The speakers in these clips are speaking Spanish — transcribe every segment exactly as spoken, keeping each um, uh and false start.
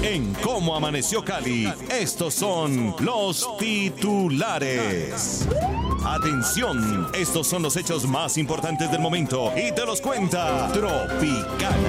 en Cómo Amaneció Cali, estos son los titulares. Atención, estos son los hechos más importantes del momento y te los cuenta Tropicana.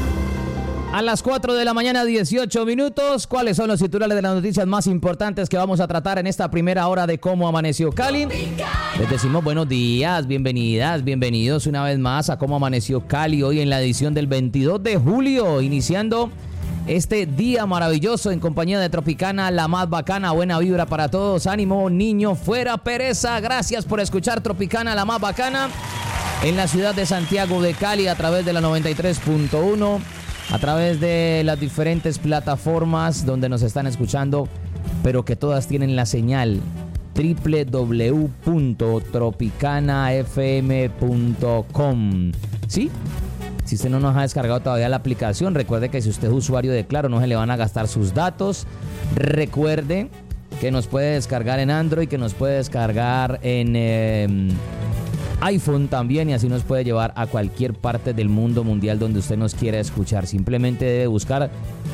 A las cuatro de la mañana, dieciocho minutos. ¿Cuáles son los titulares de las noticias más importantes que vamos a tratar en esta primera hora de Cómo Amaneció Cali? Les decimos buenos días, bienvenidas, bienvenidos una vez más a Cómo Amaneció Cali. Hoy en la edición del veintidós de julio, iniciando este día maravilloso en compañía de Tropicana, la más bacana. Buena vibra para todos, ánimo, niño, fuera pereza. Gracias por escuchar Tropicana, la más bacana, en la ciudad de Santiago de Cali a través de la noventa y tres punto uno. A través de las diferentes plataformas donde nos están escuchando, pero que todas tienen la señal doble u doble u doble u punto tropicana f m punto com. ¿Sí? Si usted no nos ha descargado todavía la aplicación, recuerde que si usted es usuario de Claro, no se le van a gastar sus datos. Recuerde que nos puede descargar en Android, que nos puede descargar en Eh, iPhone también, y así nos puede llevar a cualquier parte del mundo mundial donde usted nos quiera escuchar. Simplemente debe buscar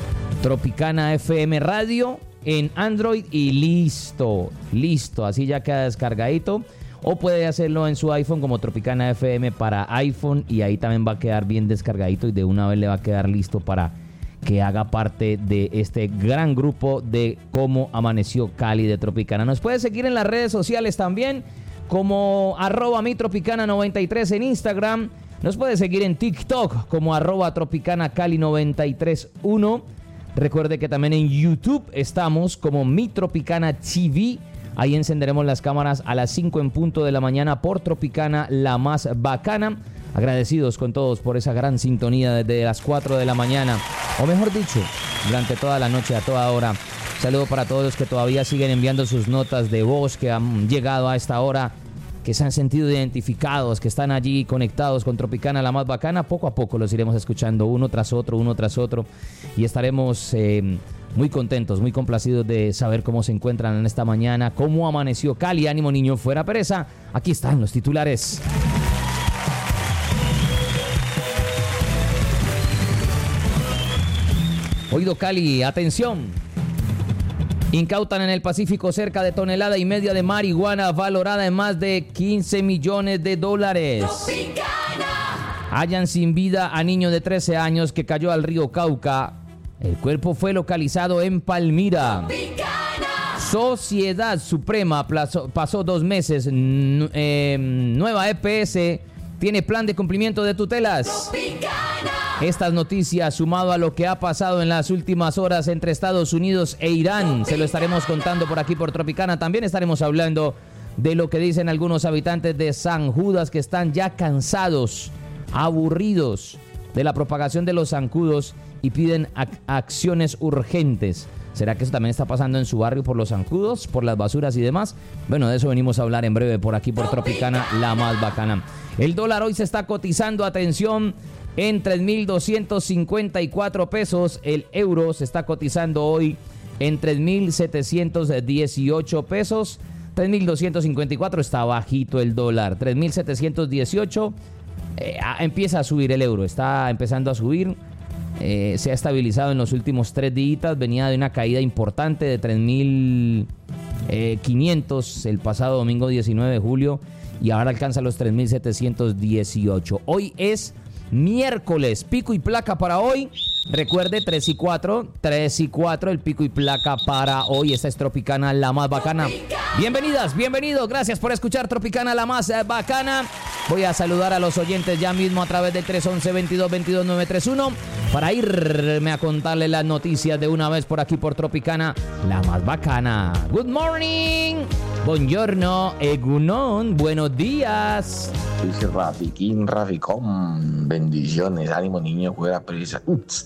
Tropicana F M Radio en Android y listo, listo, así ya queda descargadito. O puede hacerlo en su iPhone como Tropicana F M para iPhone, y ahí también va a quedar bien descargadito y de una vez le va a quedar listo para que haga parte de este gran grupo de Cómo Amaneció Cali de Tropicana. Nos puede seguir en las redes sociales también, como arroba mi tropicana noventa y tres en Instagram. Nos puede seguir en TikTok como arroba tropicana cali noventa y tres uno. Recuerde que también en YouTube estamos como Mi Tropicana T V. Ahí encenderemos las cámaras a las cinco en punto de la mañana por Tropicana, la más bacana. Agradecidos con todos por esa gran sintonía desde las cuatro de la mañana, o mejor dicho, durante toda la noche, a toda hora. Saludo para todos los que todavía siguen enviando sus notas de voz, que han llegado a esta hora, que se han sentido identificados, que están allí conectados con Tropicana, la más bacana. Poco a poco los iremos escuchando uno tras otro, uno tras otro, y estaremos eh, muy contentos, muy complacidos de saber cómo se encuentran en esta mañana. Cómo amaneció Cali, ánimo niño, fuera pereza. Aquí están los titulares. Oído Cali, atención. Incautan en el Pacífico cerca de tonelada y media de marihuana valorada en más de quince millones de dólares. Tropicana. Hallan sin vida a niño de trece años que cayó al río Cauca. El cuerpo fue localizado en Palmira. Tropicana. Sociedad Suprema pasó, pasó dos meses. N- eh, nueva E P S tiene plan de cumplimiento de tutelas. Tropicana. Estas noticias, sumado a lo que ha pasado en las últimas horas entre Estados Unidos e Irán, se lo estaremos contando por aquí por Tropicana. También estaremos hablando de lo que dicen algunos habitantes de San Judas, que están ya cansados, aburridos de la propagación de los zancudos y piden ac- acciones urgentes. ¿Será que eso también está pasando en su barrio por los zancudos, por las basuras y demás? Bueno, de eso venimos a hablar en breve por aquí por Tropicana, la más bacana. El dólar hoy se está cotizando, atención, en tres mil doscientos cincuenta y cuatro pesos. El euro se está cotizando hoy en tres mil setecientos dieciocho pesos. tres mil doscientos cincuenta y cuatro, está bajito el dólar. tres mil setecientos dieciocho, eh, empieza a subir el euro, está empezando a subir. Eh, se ha estabilizado en los últimos tres días. Venía de una caída importante de tres mil quinientos el pasado domingo diecinueve de julio, y ahora alcanza los tres mil setecientos dieciocho. Hoy es miércoles, pico y placa para hoy. Recuerde, tres y cuatro, tres y cuatro, el pico y placa para hoy. Esta es Tropicana, la más bacana. Bienvenidas, bienvenidos, gracias por escuchar Tropicana, la más bacana. Voy a saludar a los oyentes ya mismo a través del tres once, veintidós, veintidós, novecientos treinta y uno para irme a contarles las noticias de una vez por aquí por Tropicana, la más bacana. Good morning, buongiorno, egunon, buenos días. Dice Rafiquín, Raficón, bendiciones, ánimo niño, juega prisa.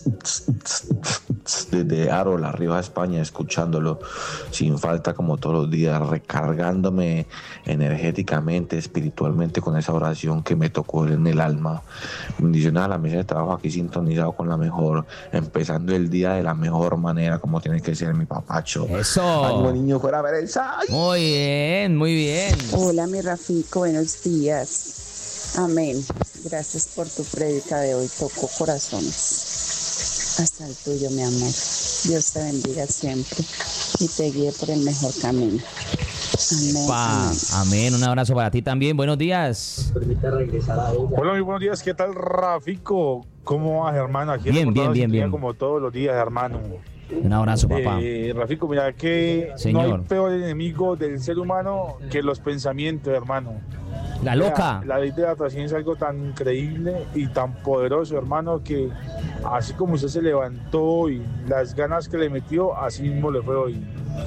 Desde Aro, La Rioja, España, escuchándolo sin falta como todos los días, recargándome energéticamente, espiritualmente con esa oración que me tocó en el alma. Bendiciones a la mesa de trabajo aquí sintonizado con la mejor, empezando el día de la mejor manera como tiene que ser mi papacho. Eso. Ánimo niño, fuera pereza. Muy bien, muy bien. Hola mi Rafico, buenos días. Amén. Gracias por tu prédica de hoy. Tocó corazones. Hasta el tuyo, mi amor. Dios te bendiga siempre y te guíe por el mejor camino. Amén. Pa, amén. amén. Un abrazo para ti también. Buenos días. Hola, muy buenos días. ¿Qué tal, Rafico? ¿Cómo vas, hermano? Aquí Bien, bien, bien, bien. Como todos los días, hermano. Un abrazo, papá. Eh, Rafico, mira que Señor. no hay peor enemigo del ser humano que los pensamientos, hermano. La loca. La, la ley de la atracción es algo tan increíble y tan poderoso, hermano, que así como usted se levantó y las ganas que le metió, así mismo le fue hoy.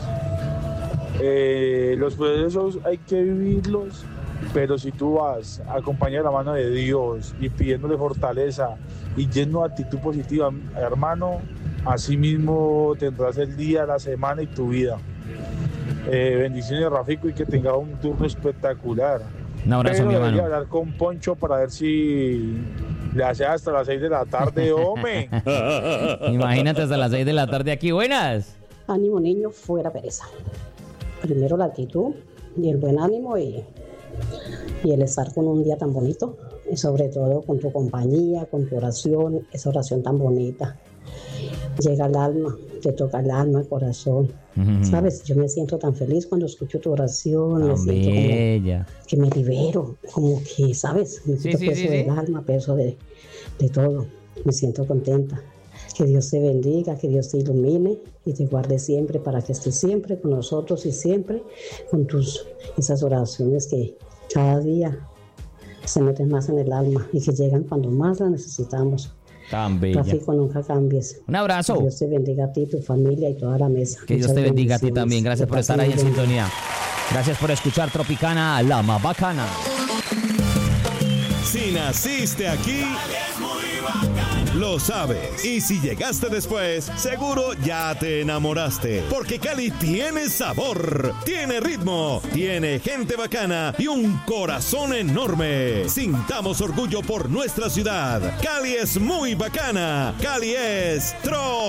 Eh, los procesos hay que vivirlos, pero si tú vas a acompañar la mano de Dios y pidiéndole fortaleza y lleno de actitud positiva, hermano, así mismo tendrás el día, la semana y tu vida. Eh, bendiciones, Rafico, y que tenga un turno espectacular. Un abrazo, Pero mi hermano. debería hablar con Poncho para ver si le hace hasta las seis de la tarde, hombre. Imagínate hasta las seis de la tarde aquí. Buenas. Ánimo, niño, fuera pereza. Primero la actitud y el buen ánimo y, y el estar con un día tan bonito y sobre todo con tu compañía, con tu oración, esa oración tan bonita. Llega al alma, te toca el alma, el corazón. Uh-huh. Sabes, yo me siento tan feliz cuando escucho tu oración, Tan me siento bella. como que me libero, como que, ¿sabes? Me Sí, quito sí, peso sí, del sí. alma, peso de, de todo. Me siento contenta. Que Dios te bendiga, que Dios te ilumine y te guarde siempre para que estés siempre con nosotros y siempre con tus esas oraciones que cada día se meten más en el alma y que llegan cuando más las necesitamos. Tan bella. Rafico, nunca cambies. Un abrazo. Que Dios te bendiga a ti, tu familia y toda la mesa. Que Dios Muchas te bendiga a ti bendiciones. también. Gracias Que por estar pasen ahí en un buen sintonía. Gracias por escuchar Tropicana, la más bacana. Si naciste aquí, lo sabes. Y si llegaste después, seguro ya te enamoraste. Porque Cali tiene sabor, tiene ritmo, tiene gente bacana y un corazón enorme. Sintamos orgullo por nuestra ciudad. Cali es muy bacana. Cali es Tro.